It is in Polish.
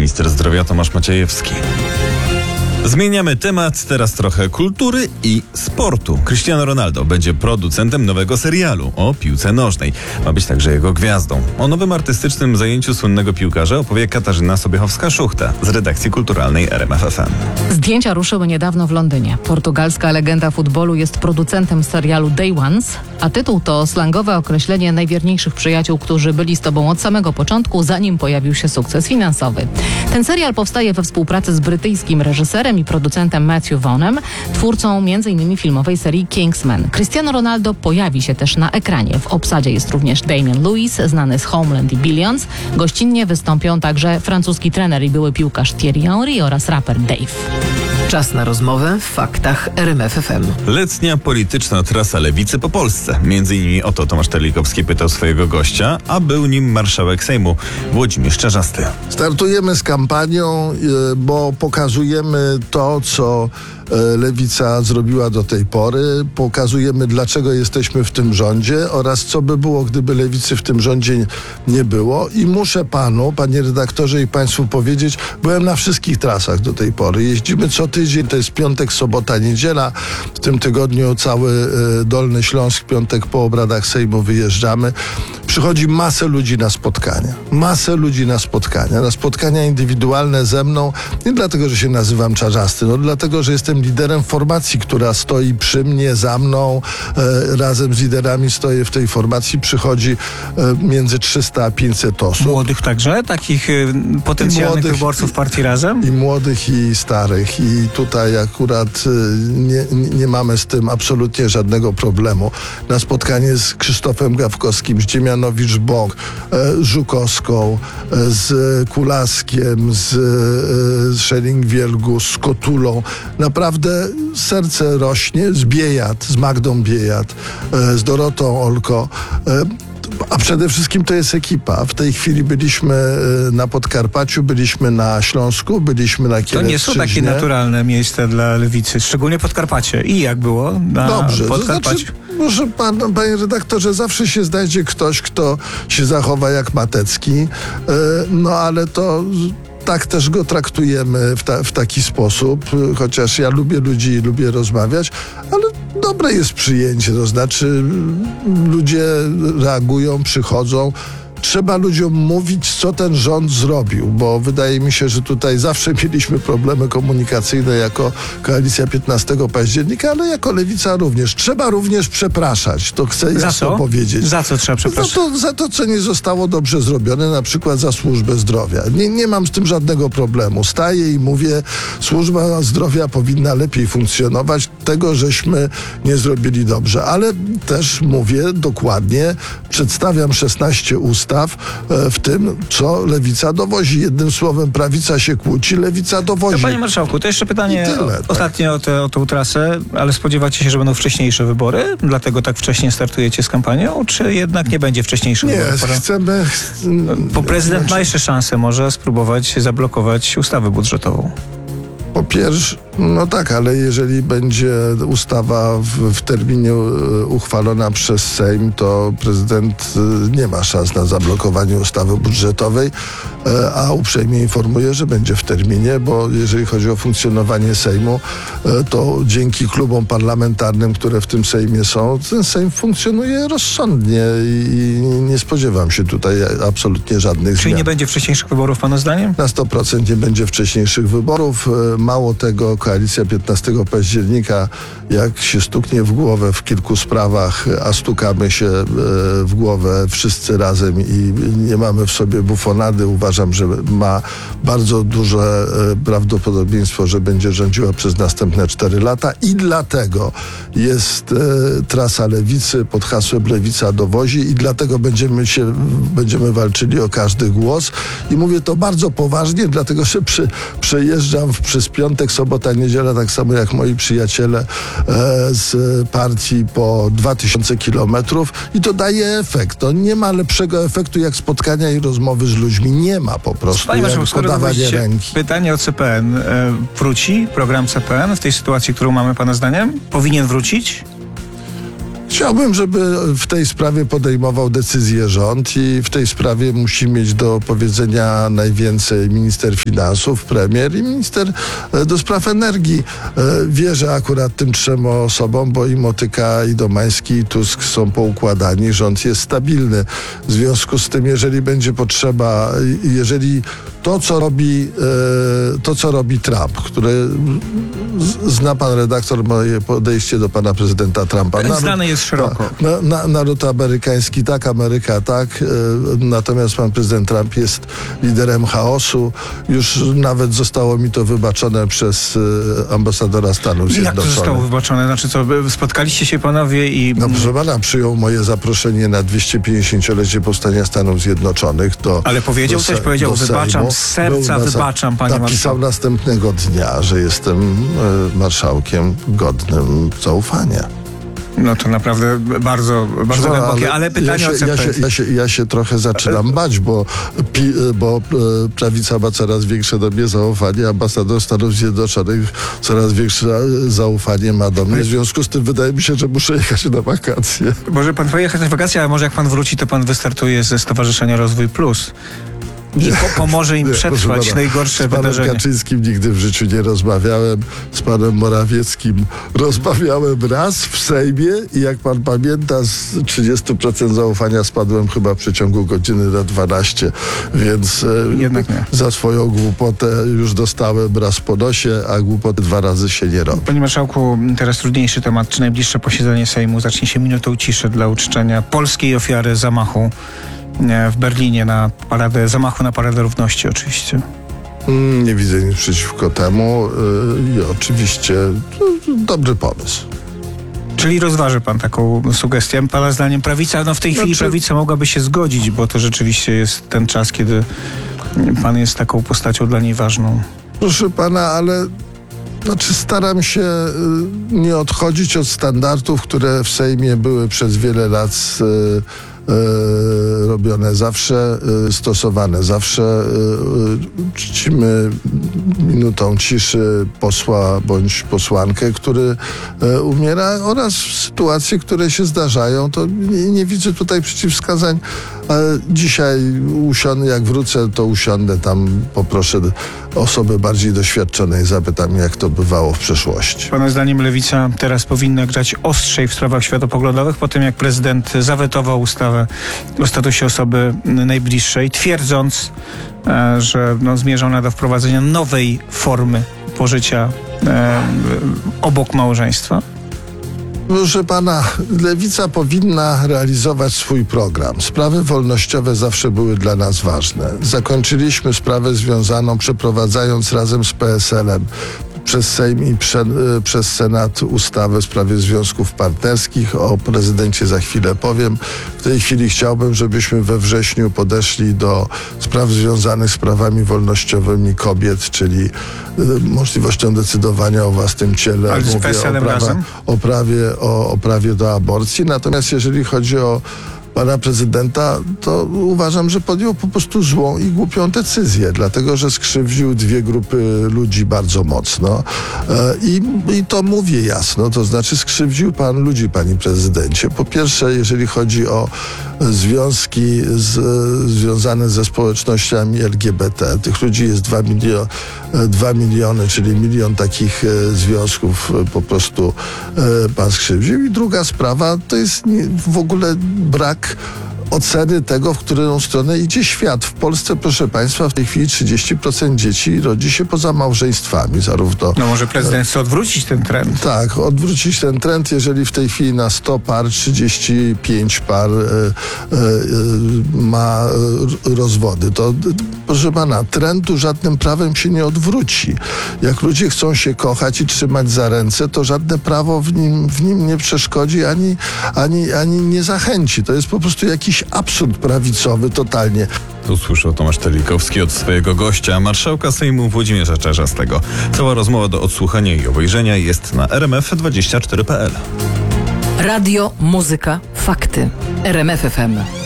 minister zdrowia Tomasz Maciejewski. Zmieniamy temat, teraz trochę kultury i sportu. Cristiano Ronaldo będzie producentem nowego serialu o piłce nożnej. Ma być także jego gwiazdą. O nowym artystycznym zajęciu słynnego piłkarza opowie Katarzyna Sobiechowska-Szuchta z redakcji kulturalnej RMF FM. Zdjęcia ruszyły niedawno w Londynie. Portugalska legenda futbolu jest producentem serialu Day Ones, a tytuł to slangowe określenie najwierniejszych przyjaciół, którzy byli z tobą od samego początku, zanim pojawił się sukces finansowy. Ten serial powstaje we współpracy z brytyjskim reżyserem i producentem Matthew Vaughanem, twórcą m.in. filmowej serii Kingsman. Cristiano Ronaldo pojawi się też na ekranie. W obsadzie jest również Damian Lewis, znany z Homeland i Billions. Gościnnie wystąpią także francuski trener i były piłkarz Thierry Henry oraz raper Dave. Czas na rozmowę w faktach RMF FM. Letnia polityczna trasa lewicy po Polsce. Między innymi o to Tomasz Terlikowski pytał swojego gościa, a był nim marszałek Sejmu Włodzimierz Czarzasty. Startujemy z kampanią, bo pokazujemy to, co lewica zrobiła do tej pory. Pokazujemy, dlaczego jesteśmy w tym rządzie oraz co by było, gdyby lewicy w tym rządzie nie było. I muszę panu, panie redaktorze, i państwu powiedzieć, byłem na wszystkich trasach do tej pory. Jeździmy co tydzień, to jest piątek, sobota, niedziela. W tym tygodniu cały Dolny Śląsk, piątek po obradach Sejmu wyjeżdżamy. Przychodzi masę ludzi na spotkania. Masę ludzi na spotkania. Na spotkania indywidualne ze mną. Nie dlatego, że się nazywam Czarzasty, no dlatego, że jestem liderem formacji, która stoi przy mnie, za mną. Razem z liderami stoję w tej formacji. Przychodzi między 300 a 500 osób. Młodych także? Takich potencjalnych wyborców partii Razem? I młodych, i starych. I tutaj akurat nie mamy z tym absolutnie żadnego problemu. Na spotkanie z Krzysztofem Gawkowskim, z Dziemianowicz-Bąk, Żukowską, z Kulaskiem, z Schering-Wielgus, z Kotulą. Naprawdę serce rośnie, z Biejat, z Magdą Biejat, z Dorotą Olko. A przede wszystkim to jest ekipa. W tej chwili byliśmy na Podkarpaciu, byliśmy na Śląsku, byliśmy na Kielecczyźnie. To nie są takie naturalne miejsca dla lewicy, szczególnie Podkarpacie. I jak było na Dobrze, Podkarpaciu? To znaczy, może panie redaktorze, zawsze się znajdzie ktoś, kto się zachowa jak Matecki, no ale to... Tak też go traktujemy w taki sposób, chociaż ja lubię ludzi i lubię rozmawiać, ale dobre jest przyjęcie, to znaczy ludzie reagują, przychodzą. Trzeba ludziom mówić, co ten rząd zrobił, bo wydaje mi się, że tutaj zawsze mieliśmy problemy komunikacyjne jako Koalicja 15 października, ale jako Lewica również. Trzeba również przepraszać, to chcę jasno powiedzieć. Za co trzeba przepraszać? Za to, co nie zostało dobrze zrobione, na przykład za służbę zdrowia. Nie mam z tym żadnego problemu. Staję i mówię, służba zdrowia powinna lepiej funkcjonować. Tego żeśmy nie zrobili dobrze, ale też mówię dokładnie, przedstawiam 16 ustaw, w tym, co lewica dowozi. Jednym słowem, prawica się kłóci, lewica dowozi. Panie marszałku, to jeszcze pytanie ostatnio o tę trasę, ale spodziewacie się, że będą wcześniejsze wybory? Dlatego tak wcześnie startujecie z kampanią? Czy jednak nie będzie wcześniejszych wyborów? Nie, chcemy... Bo prezydent ma jeszcze szansę może spróbować zablokować ustawę budżetową. Po pierwsze, no tak, ale jeżeli będzie ustawa w terminie uchwalona przez Sejm, to prezydent nie ma szans na zablokowanie ustawy budżetowej, a uprzejmie informuję, że będzie w terminie, bo jeżeli chodzi o funkcjonowanie Sejmu, to dzięki klubom parlamentarnym, które w tym Sejmie są, ten Sejm funkcjonuje rozsądnie i nie spodziewam się tutaj absolutnie żadnych zmian. Czyli nie będzie wcześniejszych wyborów, pana zdaniem? Na 100% nie będzie wcześniejszych wyborów. Mało tego, Koalicja 15 października, jak się stuknie w głowę w kilku sprawach, a stukamy się w głowę wszyscy razem i nie mamy w sobie bufonady, uważam, że ma bardzo duże prawdopodobieństwo, że będzie rządziła przez następne 4 lata i dlatego jest trasa lewicy pod hasłem Lewica dowozi i dlatego będziemy walczyli o każdy głos i mówię to bardzo poważnie, dlatego że przejeżdżam przez piątek, sobota, niedziela, tak samo jak moi przyjaciele z partii po 2000 kilometrów i to daje efekt. To nie ma lepszego efektu jak spotkania i rozmowy z ludźmi. Nie ma po prostu. Panie jak podawanie ręki. Pytanie o CPN. Wróci program CPN w tej sytuacji, którą mamy pana zdaniem? Powinien wrócić? Chciałbym, żeby w tej sprawie podejmował decyzję rząd i w tej sprawie musi mieć do powiedzenia najwięcej minister finansów, premier i minister do spraw energii. Wierzę akurat tym trzem osobom, bo i Motyka, i Domański, i Tusk są poukładani. Rząd jest stabilny. W związku z tym, jeżeli będzie potrzeba, jeżeli to, co robi Trump, który zna pan redaktor moje podejście do pana prezydenta Trumpa. Znany jest szeroko. Naród amerykański tak, Ameryka tak, natomiast pan prezydent Trump jest liderem chaosu. Już nawet zostało mi to wybaczone przez ambasadora Stanów Zjednoczonych. Jak to zostało wybaczone? Znaczy co, spotkaliście się panowie i... No proszę pana, przyjął moje zaproszenie na 250-lecie powstania Stanów Zjednoczonych. Ale powiedział coś, powiedział, wybaczam, z serca wybaczam, panie marszałku. Napisał następnego dnia, że jestem marszałkiem godnym zaufania. No to naprawdę bardzo głębokie, ale pytanie o ja się trochę zaczynam bać, bo prawica ma coraz większe do mnie zaufanie, ambasador Stanów Zjednoczonych coraz większe zaufanie ma do mnie. W związku z tym wydaje mi się, że muszę jechać na wakacje. Może pan pojechać na wakacje, ale może jak pan wróci, to pan wystartuje ze Stowarzyszenia Rozwój Plus. I pomoże im przetrwać najgorsze wydarzenia. Z panem Kaczyńskim nigdy w życiu nie rozmawiałem. Z panem Morawieckim rozmawiałem raz w Sejmie i jak pan pamięta, z 30% zaufania spadłem chyba w przeciągu godziny na 12, więc jednak nie. Za swoją głupotę już dostałem raz po nosie, a głupoty 2 razy się nie robi. Panie marszałku, teraz trudniejszy temat. Czy najbliższe posiedzenie Sejmu zacznie się minutą ciszy dla uczczenia polskiej ofiary zamachu w Berlinie zamachu na Paradę Równości oczywiście? Nie widzę nic przeciwko temu i oczywiście dobry pomysł. Czyli rozważy pan taką sugestię? Pana zdaniem prawica, w tej chwili prawica mogłaby się zgodzić, bo to rzeczywiście jest ten czas, kiedy pan jest taką postacią dla niej ważną. Proszę pana, ale staram się nie odchodzić od standardów, które w Sejmie były przez wiele lat robione zawsze, stosowane zawsze. Czcimy minutą ciszy posła bądź posłankę, który umiera, oraz sytuacje, które się zdarzają. To nie widzę tutaj przeciwwskazań. Dzisiaj jak wrócę, to usiądę tam, poproszę osoby bardziej doświadczonej, zapytam, jak to bywało w przeszłości. Pana zdaniem lewica teraz powinna grać ostrzej w sprawach światopoglądowych po tym, jak prezydent zawetował ustawę o statusie osoby najbliższej, twierdząc, że zmierza ona do wprowadzenia nowej formy pożycia obok małżeństwa? Proszę pana, lewica powinna realizować swój program. Sprawy wolnościowe zawsze były dla nas ważne. Zakończyliśmy sprawę związaną, przeprowadzając razem z PSL-em przez Sejm i przez Senat ustawę w sprawie związków partnerskich. O prezydencie za chwilę powiem. W tej chwili chciałbym, żebyśmy we wrześniu podeszli do spraw związanych z prawami wolnościowymi kobiet, czyli możliwością decydowania o własnym ciele. Ale z PSL-em razem? O prawie do aborcji. Natomiast jeżeli chodzi o pana prezydenta, to uważam, że podjął po prostu złą i głupią decyzję, dlatego że skrzywdził 2 grupy ludzi bardzo mocno i to mówię jasno, to znaczy skrzywdził pan ludzi, panie prezydencie. Po pierwsze, jeżeli chodzi o związki związane ze społecznościami LGBT, tych ludzi jest 2 miliony, czyli 1 milion takich związków po prostu pan skrzywdził. I druga sprawa, to jest w ogóle brak oceny tego, w którą stronę idzie świat. W Polsce, proszę państwa, w tej chwili 30% dzieci rodzi się poza małżeństwami, zarówno... No może prezydent chce odwrócić ten trend. Tak, odwrócić ten trend, jeżeli w tej chwili na 100 par 35 par ma rozwody. To, proszę pana, trendu żadnym prawem się nie odwróci. Jak ludzie chcą się kochać i trzymać za ręce, to żadne prawo w nim nie przeszkodzi ani nie zachęci. To jest po prostu jakiś absurd prawicowy totalnie. Usłyszał Tomasz Telikowski od swojego gościa, marszałka Sejmu Włodzimierza Czarzastego. Cała rozmowa do odsłuchania i obejrzenia jest na rmf24.pl. Radio, muzyka, fakty. RMF FM.